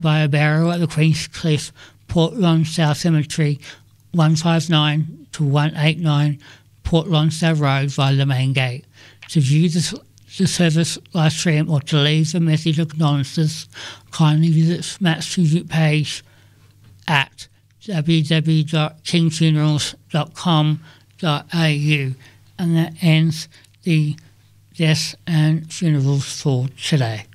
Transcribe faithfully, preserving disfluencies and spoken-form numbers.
via burial at the Queenscliff Port Lonsdale Cemetery, one fifty-nine to one eighty-nine Port Lonsdale Road via the main gate. To view the, the service live stream or to leave a message of condolences, kindly visit Matt's tribute page at w w w dot king funerals dot com dot a u. And that ends the deaths and funerals for today.